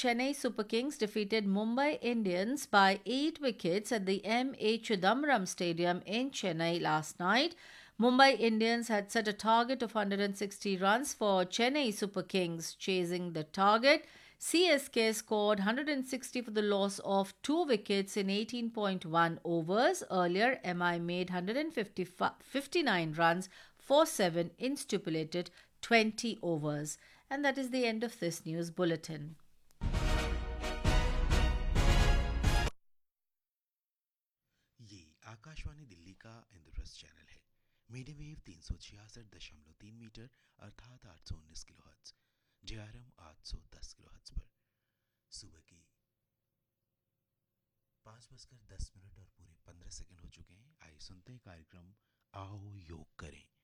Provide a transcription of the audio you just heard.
Chennai Super Kings defeated Mumbai Indians by 8 wickets at the M.A. Chidambaram Stadium in Chennai last night. Mumbai Indians had set a target of 160 runs for Chennai Super Kings. Chasing the target, CSK scored 160 for the loss of 2 wickets in 18.1 overs. Earlier, MI made 159 runs for 7 in stipulated 20 overs. And that is the end of this news bulletin. ये आकाशवाणी दिल्ली का Indraprastha channel है। Medium wave 366.3 metre अर्थात 819 kilohertz, जेआरएम 810 kilohertz पर सुबह की 5:10 और पूरे 15 second हो चुके हैं। आइए सुनते हैं कार्यक्रम आओ योग करें।